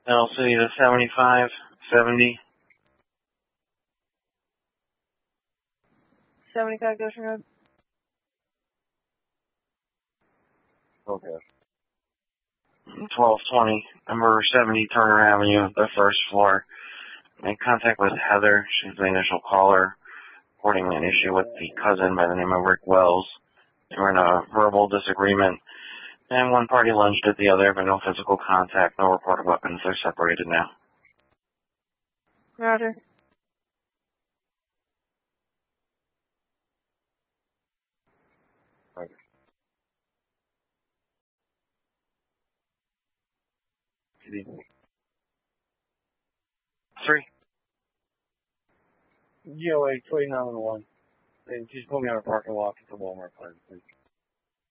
LC to 7570. 75 Goshen Road. Okay. 1220, number 70 Turner Avenue, the first floor. Made contact with Heather. She's the initial caller, reporting an issue with the cousin by the name of Rick Wells. They were in a verbal disagreement, and one party lunged at the other, but no physical contact, no reported weapons. They're separated now. Roger. Right. Three. GOA 2911. And just put me on a parking lot at the Walmart, please.